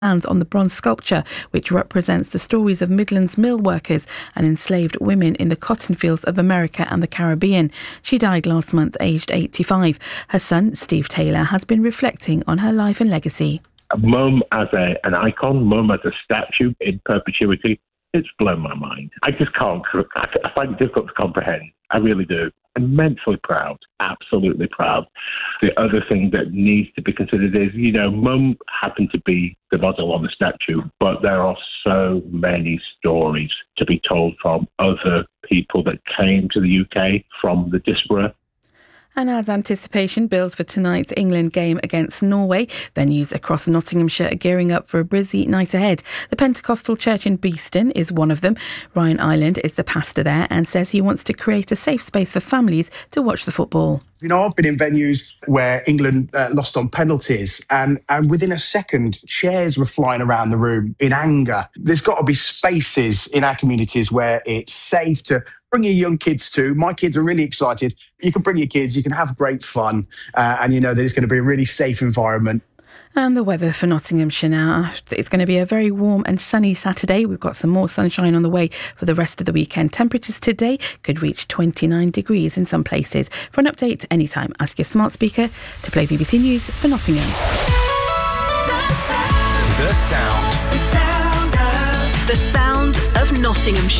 hands on the bronze sculpture, which represents the stories of Midlands mill workers and enslaved women in the cotton fields of America and the Caribbean. She died last month, aged 85. Her son, Steve Taylor, has been reflecting on her life and legacy. Mum as an icon, Mum as a statue in perpetuity, it's blown my mind. I just can't, I find it difficult to comprehend. I really do. Immensely proud, absolutely proud. The other thing that needs to be considered is, Mum happened to be the model on the statue, but there are so many stories to be told from other people that came to the UK from the diaspora. And as anticipation builds for tonight's England game against Norway, venues across Nottinghamshire are gearing up for a busy night ahead. The Pentecostal Church in Beeston is one of them. Ryan Ireland is the pastor there and says he wants to create a safe space for families to watch the football. I've been in venues where England lost on penalties and within a second, chairs were flying around the room in anger. There's got to be spaces in our communities where it's safe to bring your young kids to. My kids are really excited. You can bring your kids, you can have great fun, and that it's going to be a really safe environment. And the weather for Nottinghamshire now. It's going to be a very warm and sunny Saturday. We've got some more sunshine on the way for the rest of the weekend. Temperatures today could reach 29 degrees in some places. For an update anytime, ask your smart speaker to play BBC News for Nottingham. The sound of Nottinghamshire.